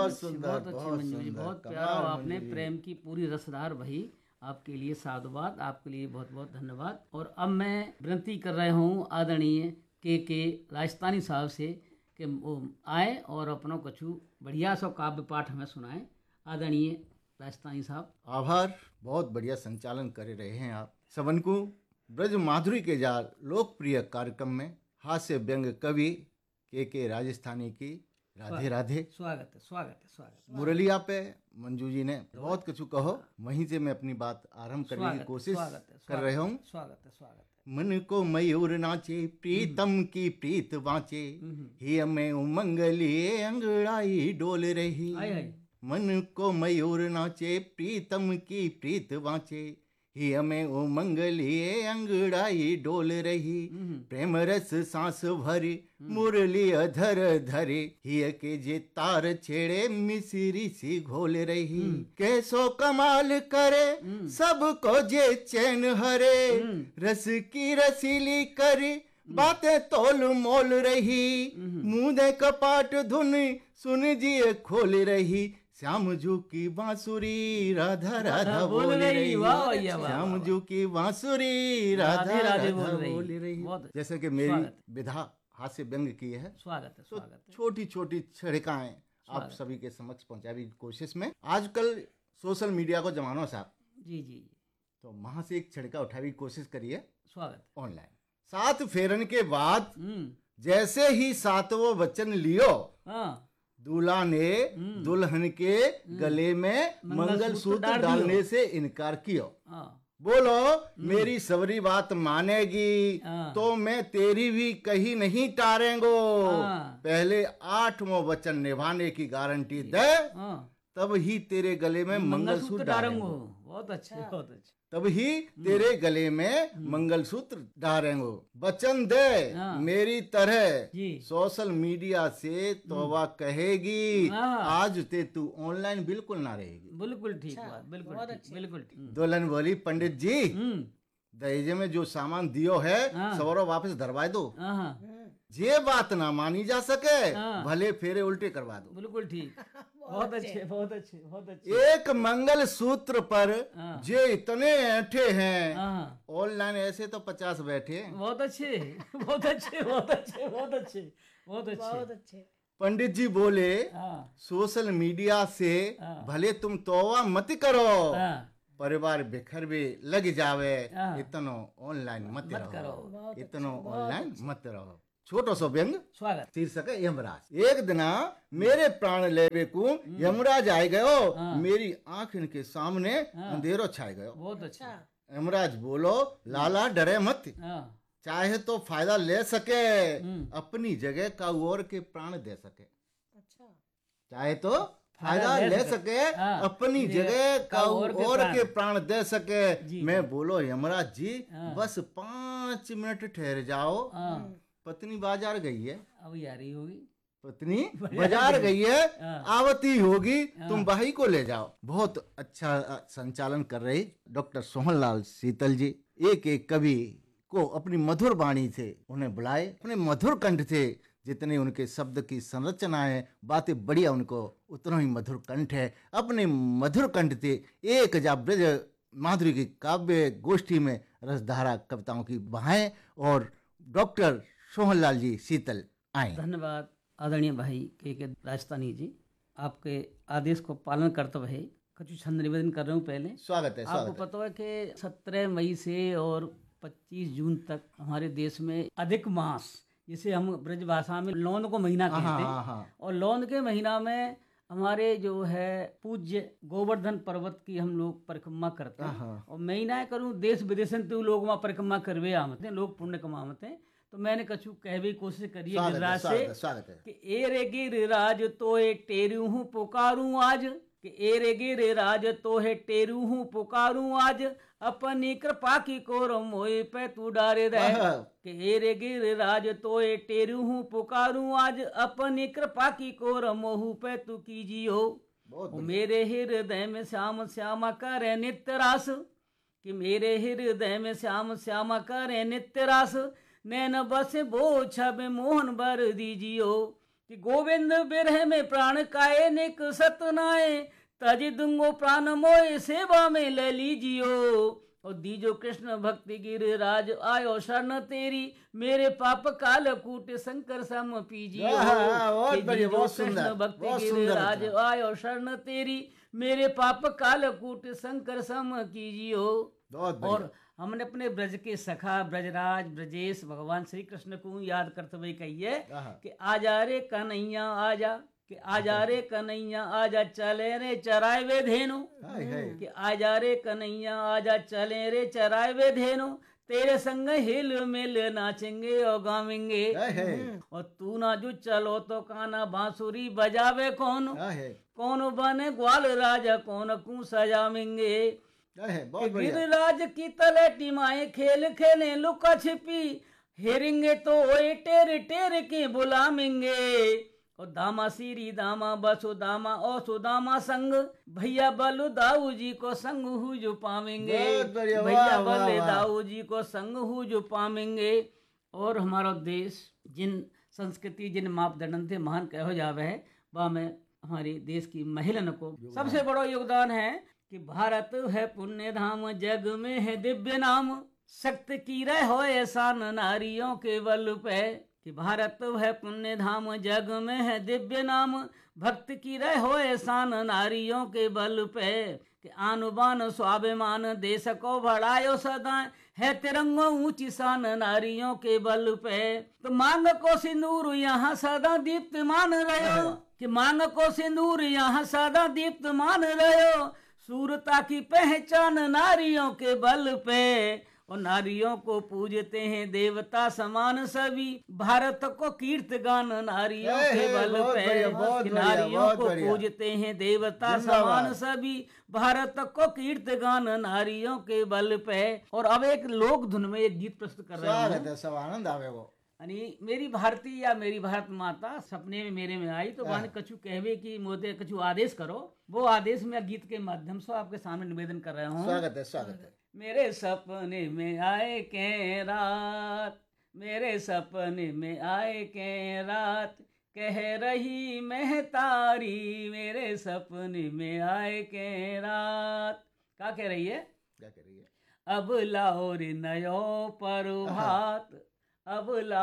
बहुत सुंदर, बहुत अच्छे बहुत मंजू जी, सुंदर, बहुत कमाल प्यारा आपने मंजू जी। प्रेम की पूरी रसधार बही। आपके लिए साधुवाद, आपके लिए बहुत बहुत धन्यवाद। और अब मैं विनती कर रहा हूँ आदरणीय के राजस्थानी साहब से कि वो आए और अपनों कछु बढ़िया सा काव्य पाठ हमें सुनाएं। आदरणीय राजस्थानी साहब। आभार, बहुत बढ़िया संचालन कर रहे हैं आप। सबन को ब्रज माधुरी के जाल लोकप्रिय कार्यक्रम में हास्य व्यंग कवि के राजस्थानी की राधे राधे। स्वागत है, स्वागत है, स्वागत है। मुरलिया पे मंजू जी ने बहुत कुछ कहो, वहीं से मैं अपनी बात आरंभ करने की स्वागत है, कोशिश स्वागत है, कर रहा हूँ। स्वागत है, स्वागत है। मन को मयूर नाचे, प्रीतम की प्रीत बाँचे, ही हमें उमंग लिए अंगड़ाई डोल रही। आय आय। मन को मयूर नाचे, प्रीतम की प्रीत बाँचे, ही हमें उमंग लिए अंगड़ाई डोल रही। प्रेम रस सांस भरी, मुरली अधर धरे, हिय के जे तार छेड़े मिसरी सी घोल रही। कैसो कमाल करे, सबको जे चैन हरे, रस की रसीली करी, बातें तोल मोल रही। मुंह दे कपाट धुन सुन जिए खोल रही। श्याम जू की बांसुरी राधा राधा बोल रही। वाह भैया, वाह, श्याम वाह, जू की बांसुरी राधा राधे राधे राधा बोल बोल रही। रही। बहुत अच्छा। जैसे कि मेरी स्वागत विधा हास्य व्यंग की है, स्वागत है, तो स्वागत है। छोटी छोटी छड़काएं आप सभी के समक्ष पहुंचाने की कोशिश में। आजकल सोशल मीडिया को जमाना साहब, जी जी, तो वहां से एक छड़का उठाने की कोशिश करिए स्वागत। ऑनलाइन। 7 फेरन के बाद हम्म, जैसे ही 7वां वचन लियो, हाँ, दूल्हा ने दुल्हन के गले में मंगलसूत्र डालने से इनकार किया। हाँ, बोलो मेरी सबरी बात मानेगी हाँ। तो मैं तेरी भी कहीं नहीं टारेंगो। हाँ। पहले 8वां वचन निभाने की गारंटी दे, हाँ, तब ही तेरे गले में मंगलसूत्र डालेंगे। डालेंगे। बहुत अच्छे, बहुत अच्छे। तब ही तेरे गले में मंगलसूत्र डालेंगे। वचन दे हाँ। मेरी तरह जी। सोशल मीडिया से तौबा कहेगी, हाँ। आज ते तू ऑनलाइन बिल्कुल ना रहेगी। बिल्कुल ठीक बात, बिल्कुल ठीक, बिल्कुल ठीक। दुल्हन बोली पंडित जी, हम्म, दहेज में जो सामान दियो है हाँ। सवरो वापस धरवा दो। हाँ, हाँ, जे बात ना मानी जा सके हाँ। भले फेरे उल्टे करवा दो। बिल्कुल ठीक। बहुत अच्छे, बहुत अच्छे, बहुत अच्छे। एक मंगल सूत्र पर हाँ। जे इतने ऐठे हैं, हाँ, ऑनलाइन ऐसे तो 50 बैठे हैं। बहुत अच्छे, बहुत अच्छे, बहुत अच्छे, बहुत अच्छे, बहुत अच्छे, बहुत अच्छे। पंडित जी बोले हाँ, सोशल मीडिया से हाँ। भले तुम तौबा मत करो, हाँ, परिवार बिखर भी लग जावे, हाँ। इतनो ऑनलाइन मत मत रहो, करो। इतनो ऑनलाइन मत रहो। छोटो सो व्यंग स्वागत। शीर्षक है यमराज। एक दिना मेरे प्राण लेवे को यमराज आए गयो, हाँ। मेरी आंख इनके सामने अंधेरो छाए गयो। बहुत अच्छा। यमराज बोलो लाला डरे मत, हाँ, चाहे तो फायदा ले सके, अपनी जगह का और के प्राण दे सके। चाहे तो फायदा ले सके, हाँ। अपनी जगह का और के और प्राण। के प्राण दे सके। जी, मैं बोलो यमराज जी, हाँ। बस 5 मिनट ठहर जाओ, हाँ, पत्नी बाजार गई है। अब यारी होगी। पत्नी बाजार गई है, हाँ। आवती होगी, तुम भाई को ले जाओ। बहुत अच्छा संचालन कर रही डॉक्टर सोहनलाल शीतल जी। एक एक कवि को अपनी मधुर वाणी से उन्हें बुलाए, अपने मधुर कंठ से। जितने उनके शब्द की संरचना है, बातें बढ़िया, उनको उतना ही मधुर कंठ है। अपने मधुर कंठ से एक जा ब्रज माधुरी की काव्य गोष्ठी में रसधारा कविताओं की बहाएं, और डॉक्टर सोहनलाल जी शीतल आए। धन्यवाद आदरणीय भाई के राजस्थानी जी। आपके आदेश को पालन करते हुए कुछ छंद निवेदन कर रहा हूँ। पहले स्वागत है, आपको स्वागत है। पता है कि 17 मई से और 25 जून तक हमारे देश में अधिक मास, जिसे हम ब्रज भाषा में लौन को महीना कहते हैं, हाँ, हाँ। और लौन के महीना में हमारे जो है पूज्य गोवर्धन पर्वत की हम लोग परिक्रमा करते हैं। हाँ। और महीना करूँ देश विदेश तो लोग वहाँ परिक्रमा करवे आमते हैं, लोग पुण्य कमाते हैं। तो मैंने कछु कहवे की कोशिश करी है गिरिराज से स्वागत है। कि ए रे गिरिराज तो ए टेरू हूँ पुकारूं आज, कि ए रे गिरिराज तो है टेरू हूँ पुकारूं आज, अपनी कृपा की कोर मोए पे तू डारे दे। कि ए रे गिरिराज तो ए टेरू हूँ पुकारूं आज, अपनी कृपा की कोर मोहू पे तू कीजियो। मेरे हृदय में श्याम श्यामा करे नित्य रास, कि मेरे हृदय में श्याम श्यामा करे नित्य रास, नैन बस बो छब मोहन बर दीजियो। कि गोविंद बिरह में प्राण काए निक सतनाए, तज दूंगो प्राण मोए सेवा में ले लीजियो। और दीजो कृष्ण भक्ति गिरिराज आयो शरण तेरी, मेरे पाप काल कूट शंकर सम पीजियो। बहुत कि बढ़िया, दीजो बहुत कृष्ण सुंदर, भक्ति बहुत सुंदर गिरिराज रचना। आयो शरण तेरी, मेरे पाप काल कूट शंकर सम कीजियो। बहुत बढ़िया। और हमने अपने ब्रज के सखा ब्रजराज ब्रजेश भगवान श्री कृष्ण को याद करते हुए कहिए आहा। कि आजा रे कन्हैया आजा, कि आजा रे कन्हैया आजा, चले रे चराए वे धेनु। हाय हाय। कि आजा रे कन्हैया आजा, चले रे चराए वे धेनु, तेरे संग हिल मिल नाचेंगे और गावेंगे। हाय हाय। और तू ना जो चलो तो काना बांसुरी बजावे कौन, हाय हाय। कौन बने ग्वाल राजा कौन कू सजावेंगे। हाय हाय, बहुत बढ़िया। गिरिराज की तलेटी माए खेल खेले लुका छिपी, हेरेंगे तो ओए टेर टेर के बुलावेंगे। और दामा सीरी दामा बसु दामा और सुदामा संग, भैया बलु दाऊ जी को संग हु जो पावेंगे। बहुत बढ़िया, भैया वाह, वाह, बल्ले वाह। दाऊ जी को संग हु जो पावेंगे। और हमारा देश जिन संस्कृति जिन मापदंड थे महान कहो जावे है, वह में हमारे देश की महिलन को सबसे बड़ा योगदान है कि भारत है पुण्य धाम, जग में है दिव्य नाम, सख्त की रह हो एहसान नारियों के बल पे। कि भारत है पुण्य धाम, जग में है दिव्य नाम, भक्त की रह हो एहसान नारियों के बल पे। कि आन बान स्वाभिमान देश को बढ़ायो सदा, है तिरंगो ऊंची शान नारियों के बल पे। तो मांग को सिंदूर यहाँ सदा दीप्तमान रहो, कि मांग को सिंदूर यहाँ सदा दीप्तमान रहो, सूरता की पहचान नारियों के बल पे। और नारियों को पूजते हैं देवता समान सभी, भारत को कीर्तगान नारियों के बल बहुत पे। बढ़िया, बहुत कि बढ़िया, नारियों बहुत को बढ़िया। पूजते हैं देवता जिंदाबाद। समान सभी, भारत को कीर्तगान नारियों के बल पे। और अब एक लोक धुन में एक गीत प्रस्तुत कर रहे स्वागत हैं। है, सब आनंद आवे वो। यानी मेरी भारती या मेरी भारत माता सपने में मेरे में आई, तो वाने कछु कहवे कि मोदे कछु आदेश करो। वो आदेश मैं गीत के माध्यम से आपके सामने निवेदन कर रहा हूँ। स्वागत है, स्वागत है। मेरे सपने में आए के रात, मेरे सपने में आए के रात, कह रही महतारी, मेरे सपने में आए के रात। क्या कह रही है? क्या कह रही है? अब लाओ रे नयो प्रभात, अब लाओ